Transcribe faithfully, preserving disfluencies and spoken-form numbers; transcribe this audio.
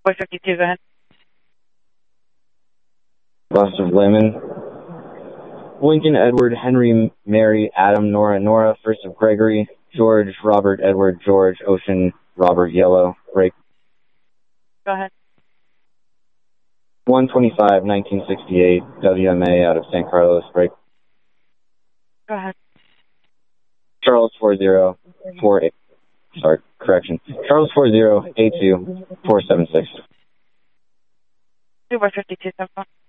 four fifty-two, go ahead. Buster Lemon. Lincoln, Edward, Henry, Mary, Adam, Nora, Nora, first of Gregory, George, Robert, Edward, George, Ocean, Robert, Yellow, break. Go ahead. one twenty-five, nineteen sixty-eight, W M A out of San Carlos, break. Go ahead. Charles four zero four eight. Sorry, correction. Charles four zero eight two four seven six. two four fifty-two, seven four.